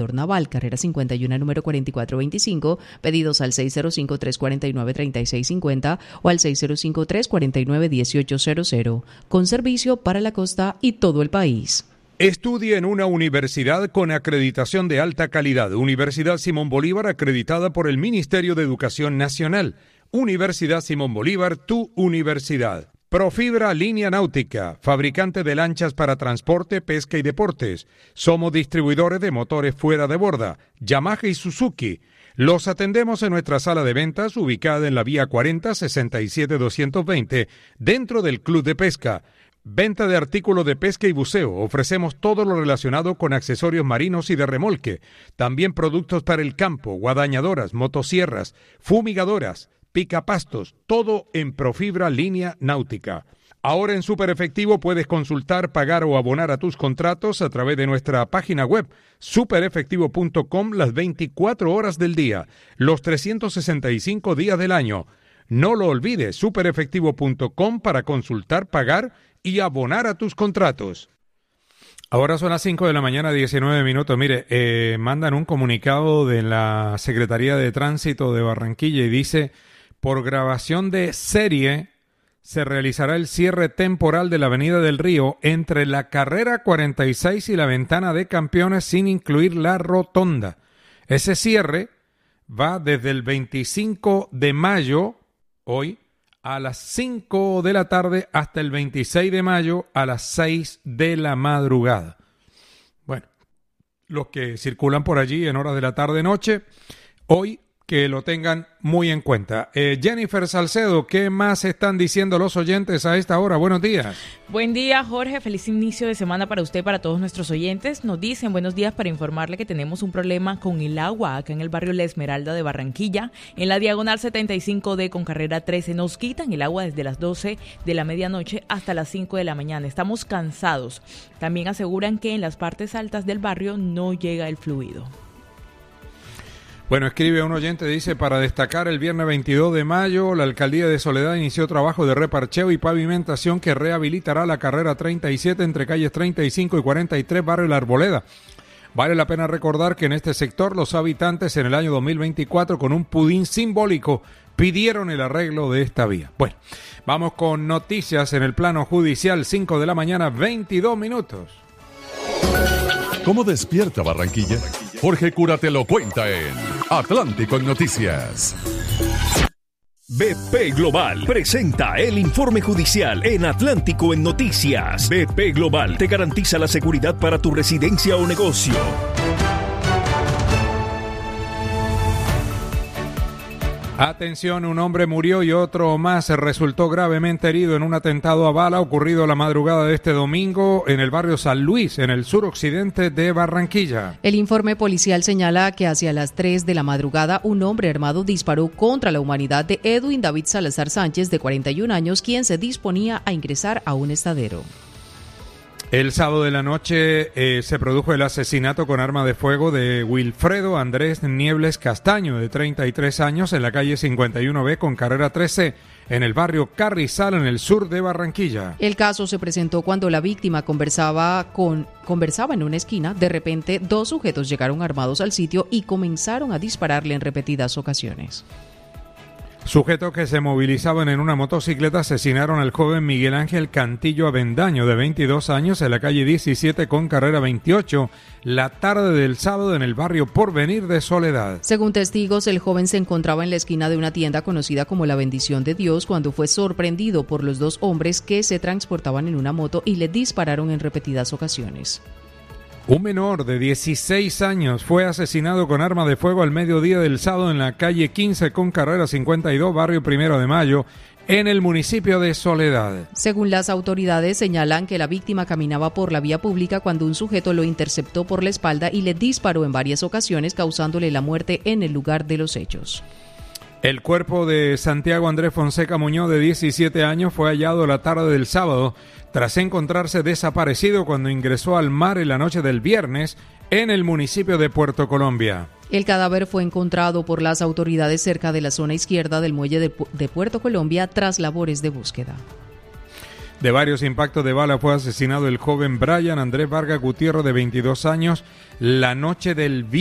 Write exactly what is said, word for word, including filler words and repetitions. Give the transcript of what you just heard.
Naval, carrera cincuenta y uno, número cuarenta y cuatro veinticinco, pedidos al seis cero cinco, tres cuatro nueve, tres seis cinco cero o al seis cero cinco, tres cuatro nueve, uno ocho cero cero, con servicio para la costa y todo el país. Estudie en una universidad con acreditación de alta calidad. Universidad Simón Bolívar, acreditada por el Ministerio de Educación Nacional. Universidad Simón Bolívar, tu universidad. Profibra Línea Náutica, fabricante de lanchas para transporte, pesca y deportes. Somos distribuidores de motores fuera de borda, Yamaha y Suzuki. Los atendemos en nuestra sala de ventas, ubicada en la vía cuarenta, sesenta y siete doscientos veinte, dentro del Club de Pesca. Venta de artículos de pesca y buceo. Ofrecemos todo lo relacionado con accesorios marinos y de remolque. También productos para el campo, guadañadoras, motosierras, fumigadoras, picapastos, todo en Profibra Línea Náutica. Ahora en Super Efectivo puedes consultar, pagar o abonar a tus contratos a través de nuestra página web super efectivo punto com las veinticuatro horas del día, los trescientos sesenta y cinco días del año. No lo olvides, super efectivo punto com para consultar, pagar y abonar a tus contratos. Ahora son las cinco de la mañana, diecinueve minutos. Mire, eh, mandan un comunicado de la Secretaría de Tránsito de Barranquilla y dice: por grabación de serie se realizará el cierre temporal de la Avenida del Río entre la carrera cuarenta y seis y la Ventana de Campeones, sin incluir la rotonda. Ese cierre va desde el veinticinco de mayo, hoy, a las cinco de la tarde hasta el veintiséis de mayo a las seis de la madrugada. Bueno, los que circulan por allí en horas de la tarde-noche, hoy que lo tengan muy en cuenta. Eh, Jennifer Salcedo, ¿qué más están diciendo los oyentes a esta hora? Buenos días. Buen día, Jorge. Feliz inicio de semana para usted y para todos nuestros oyentes. Nos dicen buenos días para informarle que tenemos un problema con el agua acá en el barrio La Esmeralda de Barranquilla. En la diagonal setenta y cinco D con carrera trece nos quitan el agua desde las doce de la medianoche hasta las cinco de la mañana. Estamos cansados. También aseguran que en las partes altas del barrio no llega el fluido. Bueno, escribe un oyente, dice: para destacar, el viernes veintidós de mayo, la Alcaldía de Soledad inició trabajo de reparcheo y pavimentación que rehabilitará la carrera treinta y siete entre calles treinta y cinco y cuarenta y tres, barrio La Arboleda. Vale la pena recordar que en este sector los habitantes en el año dos mil veinticuatro, con un pudín simbólico, pidieron el arreglo de esta vía. Bueno, vamos con noticias en el plano judicial, cinco de la mañana, veintidós minutos. ¿Cómo despierta Barranquilla? Jorge Cura te lo cuenta en Atlántico en Noticias. B P Global presenta el informe judicial en Atlántico en Noticias. B P Global te garantiza la seguridad para tu residencia o negocio. Atención, un hombre murió y otro más resultó gravemente herido en un atentado a bala ocurrido la madrugada de este domingo en el barrio San Luis, en el suroccidente de Barranquilla. El informe policial señala que hacia las tres de la madrugada un hombre armado disparó contra la humanidad de Edwin David Salazar Sánchez, de cuarenta y un años, quien se disponía a ingresar a un estadero. El sábado de la noche eh, se produjo el asesinato con arma de fuego de Wilfredo Andrés Niebles Castaño, de treinta y tres años, en la calle cincuenta y uno B con carrera trece, en el barrio Carrizal, en el sur de Barranquilla. El caso se presentó cuando la víctima conversaba con conversaba en una esquina. De repente, dos sujetos llegaron armados al sitio y comenzaron a dispararle en repetidas ocasiones. Sujetos que se movilizaban en una motocicleta asesinaron al joven Miguel Ángel Cantillo Avendaño, de veintidós años, en la calle diecisiete con carrera veintiocho, la tarde del sábado en el barrio Porvenir de Soledad. Según testigos, el joven se encontraba en la esquina de una tienda conocida como La Bendición de Dios cuando fue sorprendido por los dos hombres que se transportaban en una moto y le dispararon en repetidas ocasiones. Un menor de dieciséis años fue asesinado con arma de fuego al mediodía del sábado en la calle quince con carrera cincuenta y dos, barrio Primero de Mayo, en el municipio de Soledad. Según las autoridades, señalan que la víctima caminaba por la vía pública cuando un sujeto lo interceptó por la espalda y le disparó en varias ocasiones, causándole la muerte en el lugar de los hechos. El cuerpo de Santiago Andrés Fonseca Muñoz, de diecisiete años, fue hallado la tarde del sábado tras encontrarse desaparecido cuando ingresó al mar en la noche del viernes en el municipio de Puerto Colombia. El cadáver fue encontrado por las autoridades cerca de la zona izquierda del muelle de, de Puerto Colombia tras labores de búsqueda. De varios impactos de bala fue asesinado el joven Brian Andrés Vargas Gutiérrez, de veintidós años, la noche del